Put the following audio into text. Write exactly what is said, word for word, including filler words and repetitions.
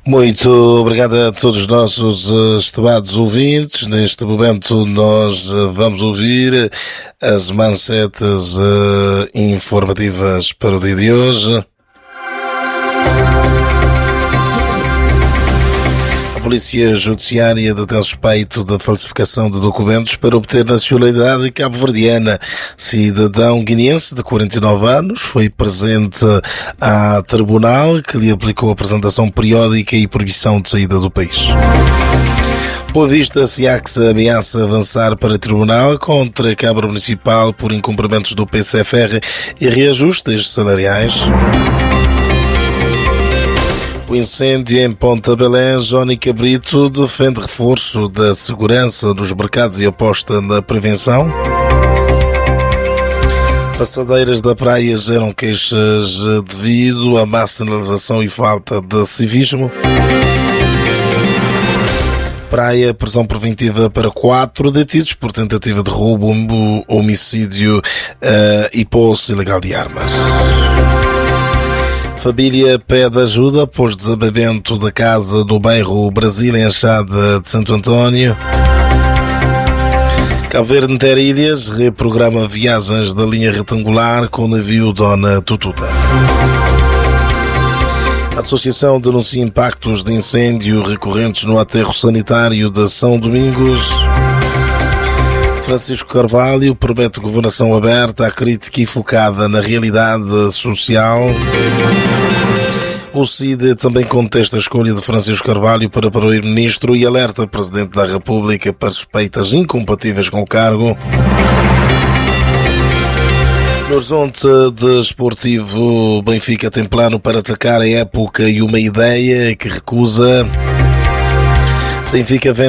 Muito obrigado a todos os nossos uh, estimados ouvintes. Neste momento nós uh, vamos ouvir as manchetes uh, informativas para o dia de hoje. A Polícia Judiciária detém suspeito de falsificação de documentos para obter nacionalidade cabo-verdiana. Cidadão guineense de quarenta e nove anos foi presente à tribunal que lhe aplicou apresentação periódica e proibição de saída do país. Boa Vista, SIACS ameaça avançar para tribunal contra a Câmara Municipal por incumprimentos do P C F R e reajustes salariais. O incêndio em Ponta Belém, Jónica Brito defende reforço da segurança dos mercados e aposta na prevenção. Passadeiras da praia geram queixas devido à má sinalização e falta de civismo. Praia, prisão preventiva para quatro detidos por tentativa de roubo, homicídio uh, e posse ilegal de armas. Família pede ajuda após desabamento da casa do bairro Brasil, em Enxada de Santo António. Cabo Verde Interilhas reprograma viagens da linha retangular com o navio Dona Tututa. A Associação denuncia impactos de incêndio recorrentes no aterro sanitário de São Domingos. Francisco Carvalho promete governação aberta à crítica e focada na realidade social. O C I D também contesta a escolha de Francisco Carvalho para primeiro-ministro e alerta o Presidente da República para suspeitas incompatíveis com o cargo. No horizonte desportivo, Benfica tem plano para atacar a época e uma ideia que recusa. Benfica vem